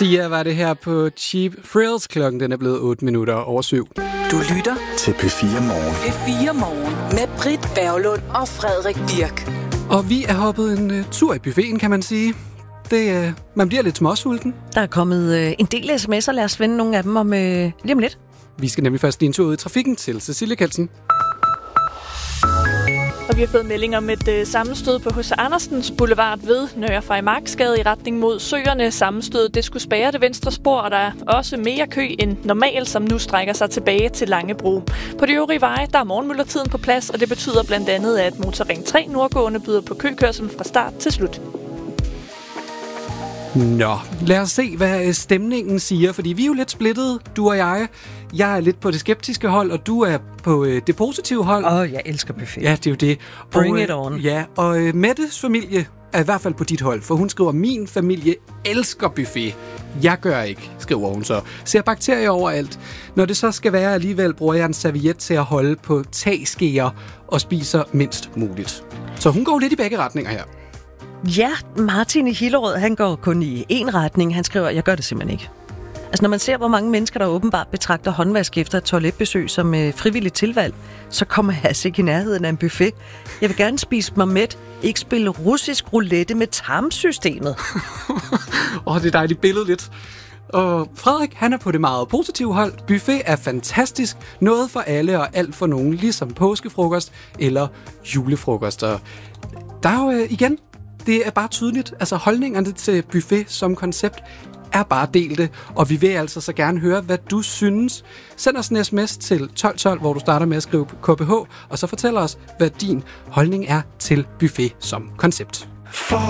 Sia var det her på Cheap Thrills. Klokken den er blevet 8 minutter over 7. Du lytter til P4 Morgen. P4 Morgen med Britt Berglund og Frederik Birk. Og vi er hoppet en tur i buffeten, kan man sige. Man bliver lidt småsulten. Der er kommet en del sms'er. Lad os vende nogle af dem om lige om lidt. Vi skal nemlig først lige en tur ud i trafikken til Cecilie Kelsen. Og vi har fået melding om et sammenstød på H.C. Andersens Boulevard ved Nørre Farimagsgade i retning mod Søerne. Sammenstødet det skulle spærre det venstre spor, og der er også mere kø end normalt, som nu strækker sig tilbage til Langebro. På de øvrige veje, der er morgenmyldretiden på plads, og det betyder blandt andet, at Motorring 3 nordgående byder på køkørsel fra start til slut. Nå, lad os se, hvad stemningen siger, fordi vi er jo lidt splittede, du og jeg. Jeg er lidt på det skeptiske hold, og du er på det positive hold. Jeg elsker buffet. Ja, det er jo det. Bring it on. Ja, og Mettes familie er i hvert fald på dit hold, for hun skriver, min familie elsker buffet. Jeg gør ikke, skriver hun så. Ser bakterier overalt. Når det så skal være alligevel, bruger jeg en serviet til at holde på tagskeer og spiser mindst muligt. Så hun går lidt i begge retninger her. Ja, Martin i Hillerød, han går kun i én retning. Han skriver, jeg gør det simpelthen ikke. Altså, når man ser, hvor mange mennesker, der åbenbart betragter håndvask efter et toiletbesøg som frivilligt tilvalg, så kommer jeg altså ikke i nærheden af en buffet. Jeg vil gerne spise mig mæt, ikke spille russisk roulette med tarmsystemet. Det er dejligt billede lidt. Og Frederik, han er på det meget positive hold. Buffet er fantastisk. Noget for alle og alt for nogen, ligesom påskefrokost eller julefrokost. Og der er jo igen, det er bare tydeligt. Altså holdningerne til buffet som koncept er bare delte, og vi vil altså så gerne høre, hvad du synes. Send os en sms til 1212, hvor du starter med at skrive KBH, og så fortæl os, hvad din holdning er til buffet som koncept.